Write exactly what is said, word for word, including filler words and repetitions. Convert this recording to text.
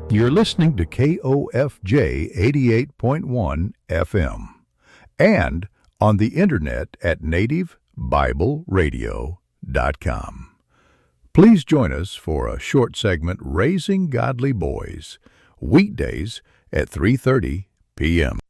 You're listening to K O F J eighty-eight point one F M and on the internet at native bible radio dot com. Please join us for a short segment, Raising Godly Boys, weekdays at three thirty p.m.